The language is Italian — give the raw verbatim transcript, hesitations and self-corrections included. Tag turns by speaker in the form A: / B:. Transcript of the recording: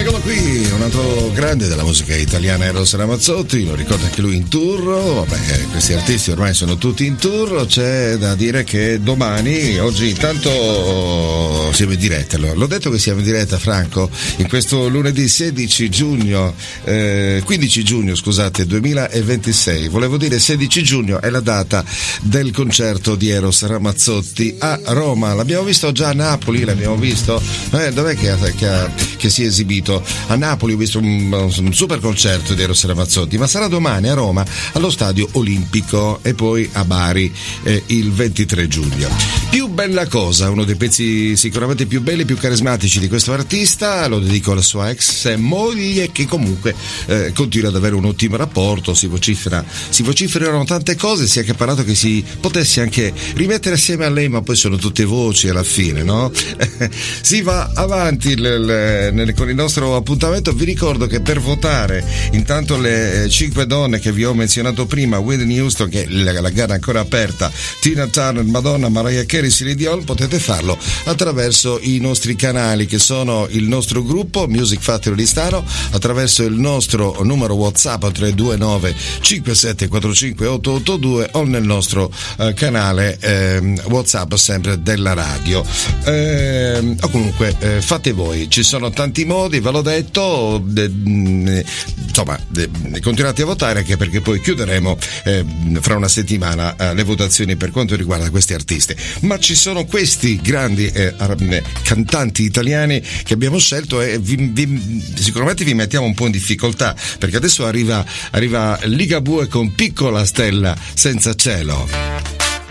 A: Eccolo qui, un altro grande della musica italiana, Eros Ramazzotti, lo ricorda anche lui in tour. Vabbè, questi artisti ormai sono tutti in tour. C'è da dire che domani, oggi intanto siamo in diretta, l'ho detto che siamo in diretta, Franco, in questo lunedì sedici giugno, eh, quindici giugno scusate, duemilaventisei, volevo dire sedici giugno è la data del concerto di Eros Ramazzotti a Roma. L'abbiamo visto già a Napoli, l'abbiamo visto, eh, dov'è che, che, ha, che si è esibito? A Napoli ho visto un, un super concerto di Eros Ramazzotti, ma sarà domani a Roma allo Stadio Olimpico e poi a Bari eh, il ventitré giugno. Più bella cosa, uno dei pezzi sicuramente più belli, più carismatici di questo artista, lo dedico alla sua ex moglie, che comunque eh, continua ad avere un ottimo rapporto. Si vocifera, si vociferano tante cose, si è accaparato che si potesse anche rimettere assieme a lei, ma poi sono tutte voci alla fine, no? Si va avanti l, l, nel, con il nostro appuntamento. Vi ricordo che per votare intanto le cinque donne che vi ho menzionato prima, Whitney Houston, che la, la gara è ancora aperta, Tina Turner, Madonna, Mariah Carey, Celine Dion, potete farlo attraverso i nostri canali, che sono il nostro gruppo Music Factory Listano, attraverso il nostro numero WhatsApp tre due nove cinque sette quattro cinque otto otto due o nel nostro eh, canale eh, WhatsApp sempre della radio, eh, o comunque eh, fate voi, ci sono tanti modi, ve l'ho detto, de, de, insomma de, de, continuate a votare, anche perché poi chiuderemo eh, fra una settimana eh, le votazioni per quanto riguarda questi artisti. Ma ci sono questi grandi eh, cantanti italiani che abbiamo scelto e vi, vi, sicuramente vi mettiamo un po' in difficoltà, perché adesso arriva, arriva Ligabue con Piccola Stella senza cielo.